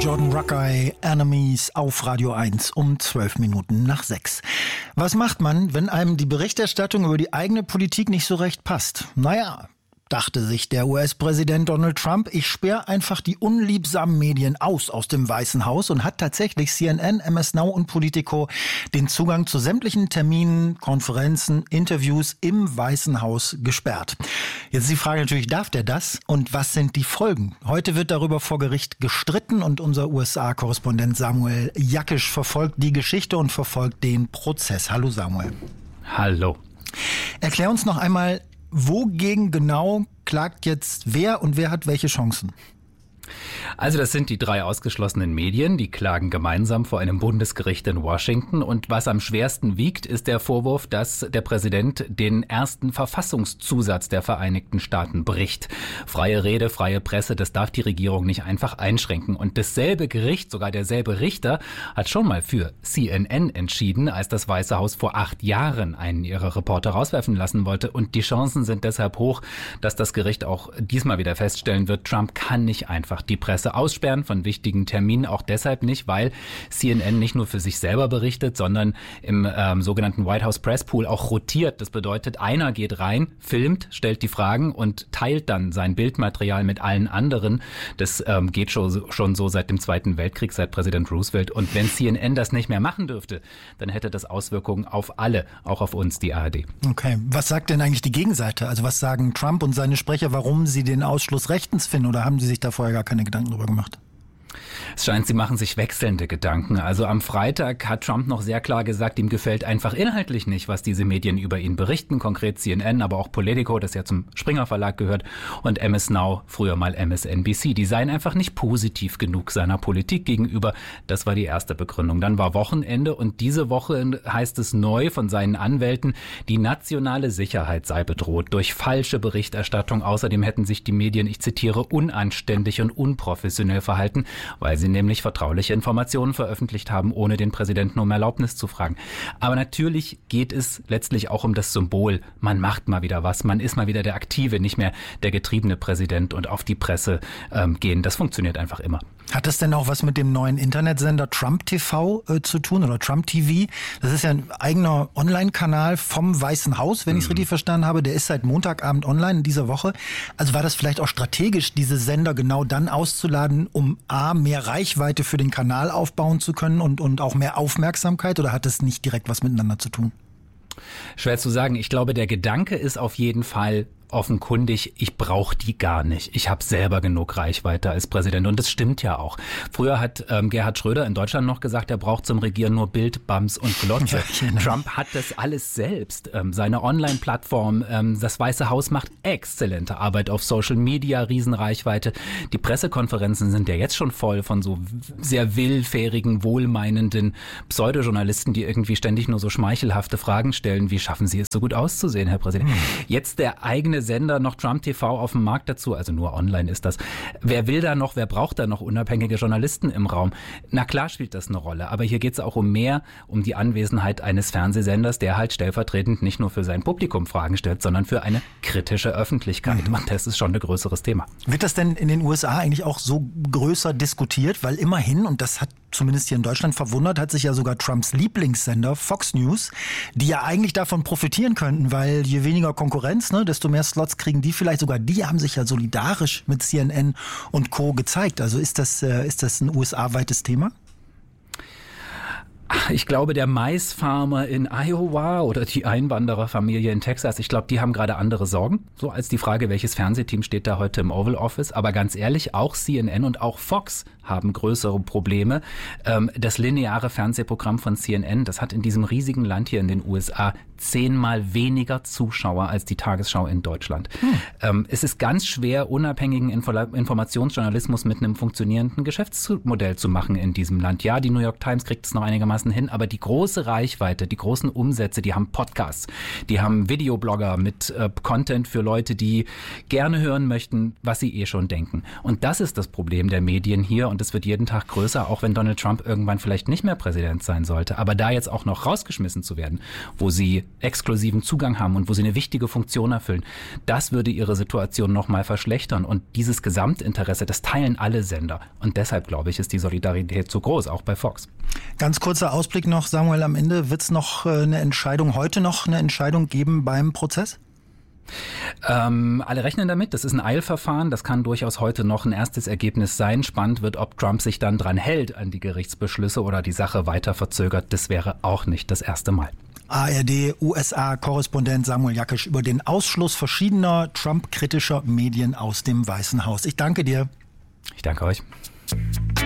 Jordan Rakei, Enemies auf Radio 1 um 6:12. Was macht man, wenn einem die Berichterstattung über die eigene Politik nicht so recht passt? Naja, dachte sich der US-Präsident Donald Trump, ich sperre einfach die unliebsamen Medien aus dem Weißen Haus und hat tatsächlich CNN, MS Now und Politico den Zugang zu sämtlichen Terminen, Konferenzen, Interviews im Weißen Haus gesperrt. Jetzt ist die Frage natürlich, darf der das und was sind die Folgen? Heute wird darüber vor Gericht gestritten und unser USA-Korrespondent Samuel Jackisch verfolgt die Geschichte und verfolgt den Prozess. Hallo Samuel. Hallo. Erklär uns noch einmal, wogegen genau klagt jetzt wer und wer hat welche Chancen? Also das sind die 3 ausgeschlossenen Medien, die klagen gemeinsam vor einem Bundesgericht in Washington. Und was am schwersten wiegt, ist der Vorwurf, dass der Präsident den ersten Verfassungszusatz der Vereinigten Staaten bricht. Freie Rede, freie Presse, das darf die Regierung nicht einfach einschränken. Und dasselbe Gericht, sogar derselbe Richter, hat schon mal für CNN entschieden, als das Weiße Haus vor 8 Jahren einen ihrer Reporter rauswerfen lassen wollte. Und die Chancen sind deshalb hoch, dass das Gericht auch diesmal wieder feststellen wird, Trump kann nicht einfach die Presse aussperren von wichtigen Terminen, auch deshalb nicht, weil CNN nicht nur für sich selber berichtet, sondern im sogenannten White House Press Pool auch rotiert. Das bedeutet, einer geht rein, filmt, stellt die Fragen und teilt dann sein Bildmaterial mit allen anderen. Das geht schon so seit dem Zweiten Weltkrieg, seit Präsident Roosevelt. Und wenn CNN das nicht mehr machen dürfte, dann hätte das Auswirkungen auf alle, auch auf uns, die ARD. Okay, was sagt denn eigentlich die Gegenseite? Also was sagen Trump und seine Sprecher, warum sie den Ausschluss rechtens finden, oder haben sie sich da vorher gar keine Gedanken drüber gemacht? Es scheint, sie machen sich wechselnde Gedanken. Also am Freitag hat Trump noch sehr klar gesagt, ihm gefällt einfach inhaltlich nicht, was diese Medien über ihn berichten, konkret CNN, aber auch Politico, das ja zum Springer Verlag gehört, und MS Now, früher mal MSNBC. Die seien einfach nicht positiv genug seiner Politik gegenüber. Das war die erste Begründung. Dann war Wochenende und diese Woche heißt es neu von seinen Anwälten, die nationale Sicherheit sei bedroht durch falsche Berichterstattung. Außerdem hätten sich die Medien, ich zitiere, unanständig und unprofessionell verhalten, weil sie nämlich vertrauliche Informationen veröffentlicht haben, ohne den Präsidenten um Erlaubnis zu fragen. Aber natürlich geht es letztlich auch um das Symbol. Man macht mal wieder was, man ist mal wieder der aktive, nicht mehr der getriebene Präsident und auf die Presse gehen. Das funktioniert einfach immer. Hat das denn auch was mit dem neuen Internetsender Trump TV zu tun oder Trump TV? Das ist ja ein eigener Online-Kanal vom Weißen Haus, wenn ich es richtig verstanden habe. Der ist seit Montagabend online in dieser Woche. Also war das vielleicht auch strategisch, diese Sender genau dann auszuladen, um A, mehr Reichweite für den Kanal aufbauen zu können und auch mehr Aufmerksamkeit, oder hat das nicht direkt was miteinander zu tun? Schwer zu sagen. Ich glaube, der Gedanke ist auf jeden Fall offenkundig, ich brauche die gar nicht. Ich habe selber genug Reichweite als Präsident und das stimmt ja auch. Früher hat Gerhard Schröder in Deutschland noch gesagt, er braucht zum Regieren nur Bild, Bams und Glotze. Ja, Trump hat das alles selbst. Seine Online-Plattform, das Weiße Haus macht exzellente Arbeit auf Social Media, Riesenreichweite. Die Pressekonferenzen sind ja jetzt schon voll von so sehr willfährigen, wohlmeinenden Pseudojournalisten, die irgendwie ständig nur so schmeichelhafte Fragen stellen. Wie schaffen Sie es so gut auszusehen, Herr Präsident? Jetzt der eigene Sender, noch Trump TV auf dem Markt dazu, also nur online ist das. Wer will da noch, wer braucht da noch unabhängige Journalisten im Raum? Na klar spielt das eine Rolle, aber hier geht es auch um die Anwesenheit eines Fernsehsenders, der halt stellvertretend nicht nur für sein Publikum Fragen stellt, sondern für eine kritische Öffentlichkeit. Und das ist schon ein größeres Thema. Wird das denn in den USA eigentlich auch so größer diskutiert? Weil immerhin, und das hat zumindest hier in Deutschland verwundert, hat sich ja sogar Trumps Lieblingssender Fox News, die ja eigentlich davon profitieren könnten, weil je weniger Konkurrenz, desto mehr Slots kriegen die vielleicht, sogar die haben sich ja solidarisch mit CNN und Co. gezeigt. Also ist das ein USA-weites Thema? Ich glaube, der Maisfarmer in Iowa oder die Einwandererfamilie in Texas, ich glaube, die haben gerade andere Sorgen, so als die Frage, welches Fernsehteam steht da heute im Oval Office. Aber ganz ehrlich, auch CNN und auch Fox haben größere Probleme. Das lineare Fernsehprogramm von CNN, das hat in diesem riesigen Land hier in den USA 10-mal weniger Zuschauer als die Tagesschau in Deutschland. Es ist ganz schwer, unabhängigen Informationsjournalismus mit einem funktionierenden Geschäftsmodell zu machen in diesem Land. Ja, die New York Times kriegt es noch einigermaßen hin, aber die große Reichweite, die großen Umsätze, die haben Podcasts, die haben Videoblogger mit Content für Leute, die gerne hören möchten, was sie eh schon denken. Und das ist das Problem der Medien hier und es wird jeden Tag größer, auch wenn Donald Trump irgendwann vielleicht nicht mehr Präsident sein sollte. Aber da jetzt auch noch rausgeschmissen zu werden, wo sie exklusiven Zugang haben und wo sie eine wichtige Funktion erfüllen, das würde ihre Situation nochmal verschlechtern. Und dieses Gesamtinteresse, das teilen alle Sender. Und deshalb, glaube ich, ist die Solidarität so groß, auch bei Fox. Ganz kurzer Ausblick noch, Samuel, am Ende wird es noch heute noch eine Entscheidung geben beim Prozess? Alle rechnen damit, das ist ein Eilverfahren, das kann durchaus heute noch ein erstes Ergebnis sein. Spannend wird, ob Trump sich dann dran hält an die Gerichtsbeschlüsse oder die Sache weiter verzögert. Das wäre auch nicht das erste Mal. ARD-USA-Korrespondent Samuel Jakisch über den Ausschluss verschiedener Trump-kritischer Medien aus dem Weißen Haus. Ich danke dir. Ich danke euch.